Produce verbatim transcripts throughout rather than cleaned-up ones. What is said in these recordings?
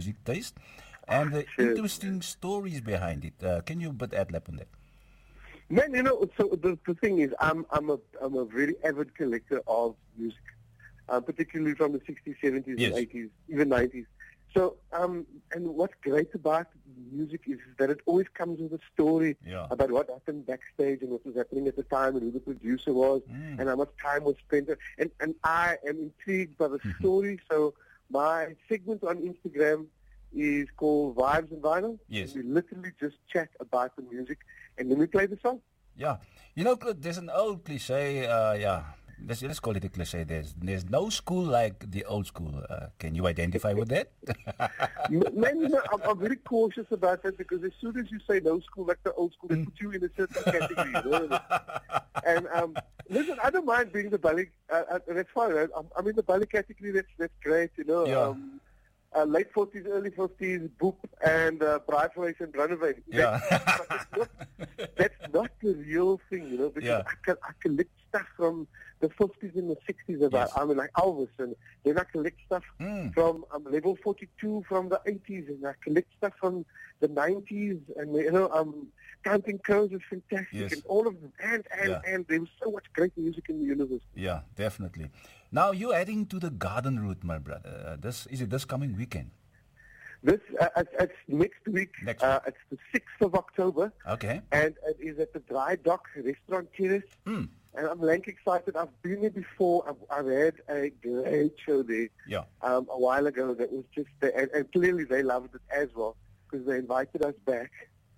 music taste and the Sure. interesting stories behind it. Uh, can you but add lap on that? Man, you know, so the, the thing is, I'm I'm a I'm a very avid collector of music, uh, particularly from the sixties, seventies, Yes. and eighties, even nineties. So, um, and what's great about music is that it always comes with a story Yeah. about what happened backstage and what was happening at the time and who the producer was Mm. and how much time was spent. And and I am intrigued by the story. So my segment on Instagram is called Vibes and Vinyl. Yes. And we literally just chat about the music and then we play the song. Yeah. You know, Kurt, there's an old cliche, uh, yeah. Let's, let's call it a cliche. There's, there's no school like the old school. Uh, can you identify with that? M- Man, you know, I'm, I'm very cautious about that because as soon as you say no school like the old school, they put you in a certain category. You know? And um, listen, I don't mind being the Bali. Uh, uh, that's fine. Right? I'm, I'm in the Bali category. That's that's great. You know, Yeah. um, uh, late forties, early fifties, Boop and uh, Bright Face and Runaway. Yeah. That's, that's, not, that's not the real thing, you know. Because Yeah. I, co- I collect stuff from the fifties and the sixties about, Yes. I mean, like Elvis, and then I collect stuff Mm. from um, level forty-two from the eighties, and I collect stuff from the nineties, and you know, um, Counting Crows is fantastic, Yes. and all of them, and and Yeah. and there was so much great music in the universe. Yeah, definitely. Now you're adding to the garden route, my brother. Uh, this is it this coming weekend? This uh, it's, it's next week. Next Uh, it's the sixth of October, Okay. and it is at the Dry Dock Restaurant Terrace. Mm. And I'm like excited. I've been there before. I've, I've had a great show there Yeah. um, a while ago. That was just, and, and clearly they loved it as well because they invited us back.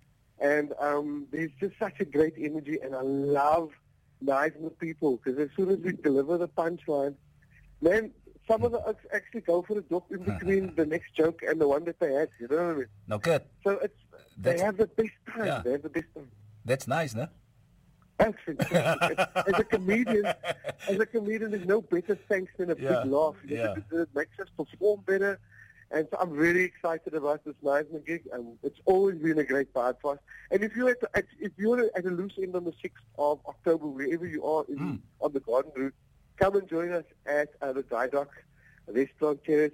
And um, there's just such a great energy, and I love nice people because as soon as we deliver the punchline, man, some of the acts actually go for a dip in between the next joke and the one that they had. You know what I mean? Now, Kurt, So it's they That's- have the best time. Yeah. They have the best time. that's nice, no? That's fantastic. As a comedian, as a comedian, there's no better thanks than a Yeah, big laugh. yeah. It, it makes us perform better. And so I'm really excited about this Neisner gig. And it's always been a great vibe for us. And if you're at, the, at if you're at a loose end on the sixth of October, wherever you are in, Mm. on the garden route, come and join us at uh, the Dry Dock Restaurant Terrace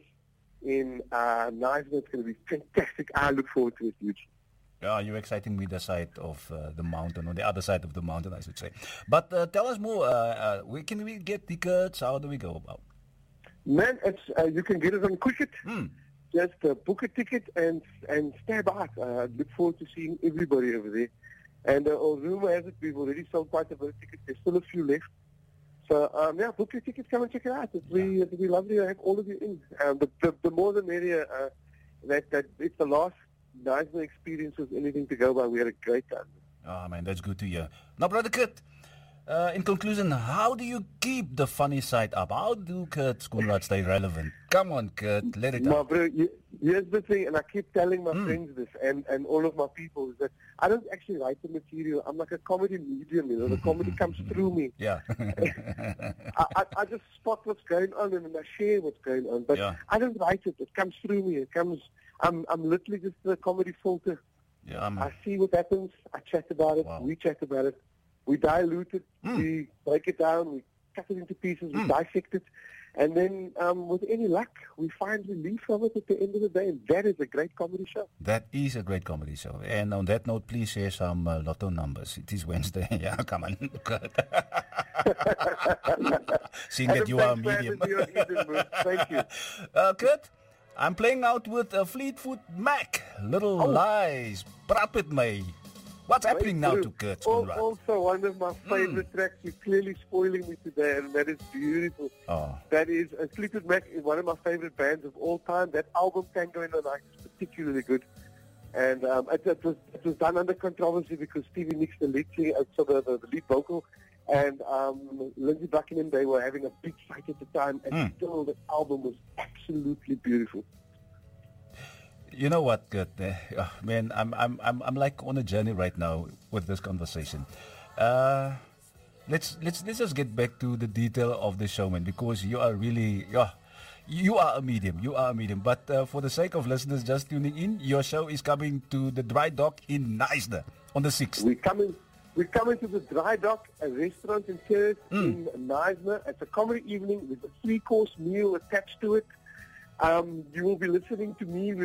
in uh, Neisner. It's going to be fantastic. I look forward to it hugely. Yeah, you're exciting me the side of uh, the mountain, or the other side of the mountain, I should say. But uh, tell us more. Uh, uh, where can we get tickets? How do we go about? Man, it's, uh, you can get it on Quicket. Mm. Just uh, book a ticket and and stand by. Uh, look forward to seeing everybody over there. And uh, oh, rumor has it we've already sold quite a bit of tickets. There's still a few left. So um, yeah, book your tickets. Come and check it out. It'll be it'll be lovely to have all of you in. Um, the, the the more the merrier. Uh, that that it's the last Neisner experience with anything to go by. We had a great time. Oh, man, that's good to hear. Now, Brother Kurt, uh, in conclusion, how do you keep the funny side up? How do Kurt Schoenraad stay relevant? Come on, Kurt, let it My out. bro, you, here's the thing, and I keep telling my Mm. friends this, and, and all of my people, is that I don't actually write the material. I'm like a comedy medium, you know. The comedy comes through me. Yeah. I, I, I just spot what's going on and I share what's going on. But Yeah. I don't write it. It comes through me. It comes. I'm I'm literally just a comedy filter. yeah, man. I see what happens. I chat about it. Wow. We chat about it. We dilute it. Mm. We break it down. We cut it into pieces. We Mm. dissect it. And then, um, with any luck, we find relief from it at the end of the day. And that is a great comedy show. That is a great comedy show. And on that note, please share some uh, lotto numbers. It is Wednesday. Yeah, come on. Kurt. Seeing that Adam, you are a thanks for medium. having me on Edinburgh. Thank you. Uh, Kurt, I'm playing out with uh, Fleetwood Mac. Little Oh. Lies. Praat met my. What's happening now Wait, to Kurt al- Schoenraad? Also, one of my favorite tracks. You're clearly spoiling me today, and that is beautiful. Oh, That is, uh, Fleetwood Mac is one of my favorite bands of all time. That album, Tango in the Night, is particularly good. And um, it, it, was, it was done under controversy because Stevie Nicks, the lead, singer, uh, so the, the, the lead vocal, and um, Lindsey Buckingham, they were having a big fight at the time, and Mm. still the album was absolutely beautiful. you know what, Kurt? Uh, oh, man, I'm, I'm, I'm, I'm like on a journey right now with this conversation. Uh, let's, let's, let's just get back to the detail of the show, man, because you are really, yeah, you are a medium. You are a medium. But uh, for the sake of listeners just tuning in, your show is coming to the Dry Dock in Neisner on the sixth. We're coming, we're coming to the Dry Dock, a restaurant in Terrace Mm. in Neisner. It's a comedy evening with a three-course meal attached to it. Um, you will be listening to me.